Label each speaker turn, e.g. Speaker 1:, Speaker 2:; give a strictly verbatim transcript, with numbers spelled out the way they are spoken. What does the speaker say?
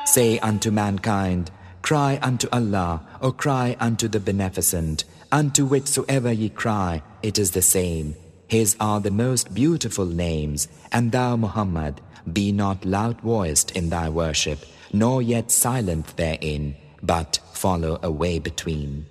Speaker 1: Say unto mankind, cry unto Allah, or cry unto the Beneficent, unto whichsoever ye cry, it is the same. His are the most beautiful names, and thou, Muhammad, be not loud-voiced in thy worship, nor yet silent therein, but follow a way between.